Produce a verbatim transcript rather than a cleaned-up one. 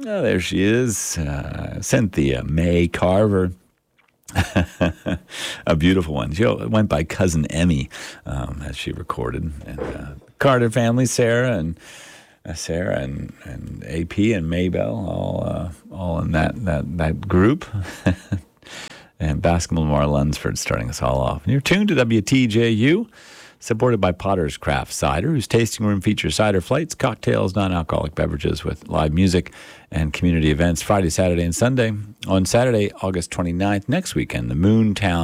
Oh, there she is, uh, Cynthia May Carver. A beautiful one. She went by Cousin Emmy um, as she recorded. And uh, Carter family, Sarah and uh, Sarah and, and A P and Maybell, all uh, all in that that that group. And Basketball Lamar Lunsford starting us all off. And you're tuned to W T J U, supported by Potter's Craft Cider, whose tasting room features cider flights, cocktails, non-alcoholic beverages with live music and community events Friday, Saturday, and Sunday. On Saturday, August twenty-ninth, next weekend, the Moontown